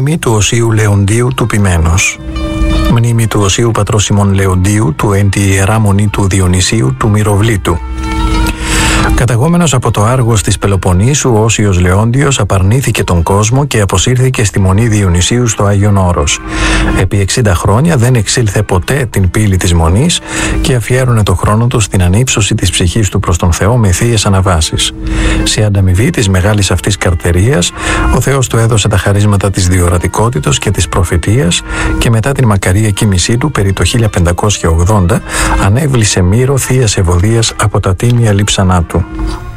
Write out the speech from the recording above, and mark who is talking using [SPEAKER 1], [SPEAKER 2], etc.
[SPEAKER 1] Μνήμη του Οσίου Λεοντίου του Ποιμένος. Μνήμη του Οσίου Πατρός Σιμών Λεοντίου, του εν τη Ιερά Μονή του Διονυσίου του Μυροβλήτου. Καταγόμενος από το Άργος της Πελοποννήσου, ο Όσιος Λεόντιος απαρνήθηκε τον κόσμο και αποσύρθηκε στη Μονή Διονυσίου στο Άγιον Όρος. Επί 60 χρόνια δεν εξήλθε ποτέ την πύλη της Μονής και αφιέρωνε το χρόνο του στην ανύψωση της ψυχής του προς τον Θεό με θείες αναβάσεις. Σε ανταμοιβή της μεγάλης αυτής καρτερίας, ο Θεός του έδωσε τα χαρίσματα της διορατικότητος και της προφητείας και μετά την μακαρία κοίμησή του περί το 1580 ανέβλησε Μύρο θείας ευωδίας από τα τίμια λείψανά του.